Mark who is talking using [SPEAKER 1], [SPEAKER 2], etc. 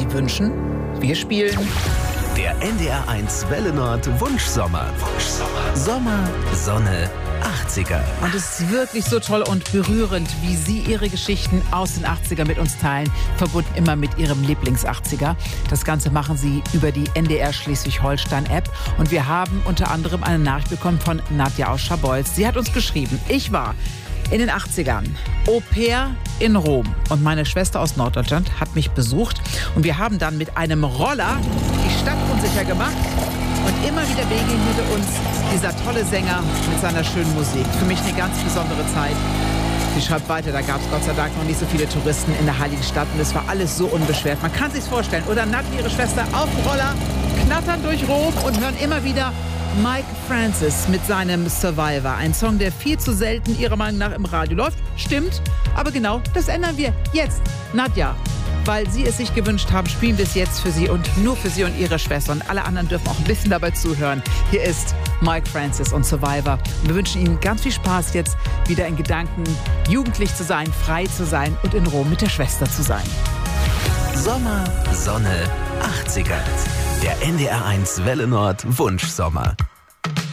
[SPEAKER 1] Sie wünschen, wir spielen.
[SPEAKER 2] Der NDR1 Welle Nord Wunschsommer. Sommer, Sonne, 80er.
[SPEAKER 1] Und es ist wirklich so toll und berührend, wie Sie Ihre Geschichten aus den 80er mit uns teilen, verbunden immer mit Ihrem Lieblings-80er. Das Ganze machen Sie über die NDR Schleswig-Holstein-App. Und wir haben unter anderem eine Nachricht bekommen von Nadja aus Scharbeutz. Sie hat uns geschrieben: Ich war in den 80ern Au-pair in Rom und meine Schwester aus Norddeutschland hat mich besucht und wir haben dann mit einem Roller die Stadt unsicher gemacht und immer wieder begegnete uns dieser tolle Sänger mit seiner schönen Musik. Für mich eine ganz besondere Zeit. Sie schreibt weiter, da gab es Gott sei Dank noch nicht so viele Touristen in der Heiligen Stadt und es war alles so unbeschwert. Man kann sich's vorstellen. Oder Nadja, ihre Schwester, auf dem Roller, knattern durch Rom und hören immer wieder Mike Francis mit seinem Survivor. Ein Song, der viel zu selten ihrer Meinung nach im Radio läuft. Stimmt, aber genau das ändern wir jetzt. Nadja, weil Sie es sich gewünscht haben, spielen wir es jetzt für Sie und nur für Sie und Ihre Schwester. Und alle anderen dürfen auch ein bisschen dabei zuhören. Hier ist Mike Francis und Survivor. Und wir wünschen Ihnen ganz viel Spaß, jetzt wieder in Gedanken jugendlich zu sein, frei zu sein und in Rom mit der Schwester zu sein.
[SPEAKER 2] Sommer, Sonne, 80er. Der NDR1 Welle Nord Wunschsommer.